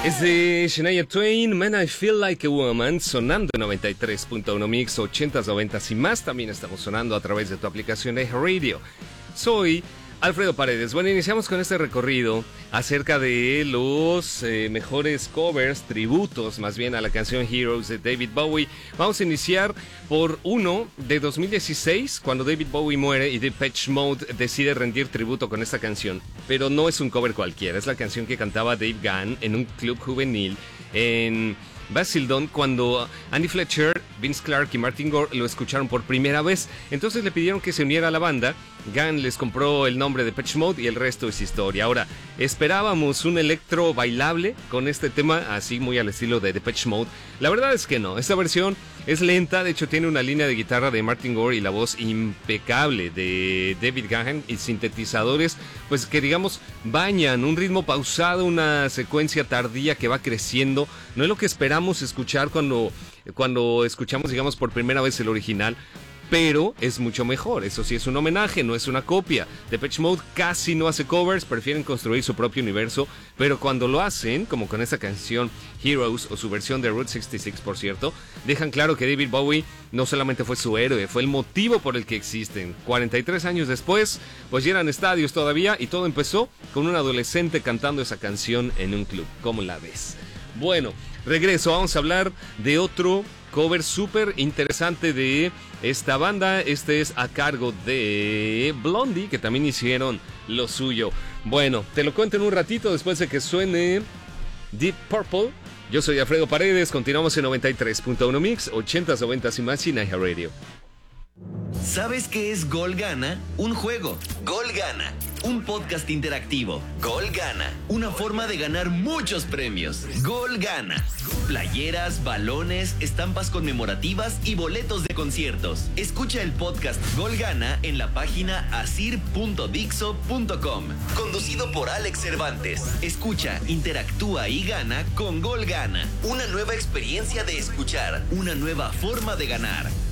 Es de Shania Twain, Man I Feel Like a Woman, sonando en 93.1 Mix, 80s, 90s y más. También estamos sonando a través de tu aplicación de Radio. Soy Alfredo Paredes. Bueno, iniciamos con este recorrido acerca de los mejores covers, tributos más bien a la canción Heroes de David Bowie. Vamos a iniciar por uno de 2016, cuando David Bowie muere y Depeche Mode decide rendir tributo con esta canción. Pero no es un cover cualquiera, es la canción que cantaba Dave Gahan en un club juvenil en Basildon cuando Andy Fletcher, Vince Clarke y Martin Gore lo escucharon por primera vez. Entonces le pidieron que se uniera a la banda. Gahan les compró el nombre de Depeche Mode y el resto es historia. Ahora, esperábamos un electro bailable con este tema, así muy al estilo de Depeche Mode. La verdad es que no, esta versión es lenta, de hecho tiene una línea de guitarra de Martin Gore y la voz impecable de David Gahan y sintetizadores, pues que digamos bañan un ritmo pausado, una secuencia tardía que va creciendo. No es lo que esperamos escuchar cuando escuchamos, digamos, por primera vez el original, pero es mucho mejor. Eso sí, es un homenaje, no es una copia. Depeche Mode casi no hace covers, prefieren construir su propio universo, pero cuando lo hacen, como con esta canción Heroes o su versión de Route 66, por cierto, dejan claro que David Bowie no solamente fue su héroe, fue el motivo por el que existen. 43 años después, pues llenan estadios todavía y todo empezó con un adolescente cantando esa canción en un club. ¿Cómo la ves? Bueno, regreso, vamos a hablar de otro cover súper interesante de esta banda. Este es a cargo de Blondie, que también hicieron lo suyo. Bueno, te lo cuento en un ratito después de que suene Deep Purple. Yo soy Alfredo Paredes, continuamos en 93.1 Mix, 80s, 90s y más, y iHeartRadio. ¿Sabes qué es Gol Gana? Un juego. Gol Gana. Un podcast interactivo. Gol Gana. Una forma de ganar muchos premios. Gol Gana. Playeras, balones, estampas conmemorativas y boletos de conciertos. Escucha el podcast Gol Gana en la página asir.dixo.com. Conducido por Alex Cervantes. Escucha, interactúa y gana con Gol Gana. Una nueva experiencia de escuchar. Una nueva forma de ganar.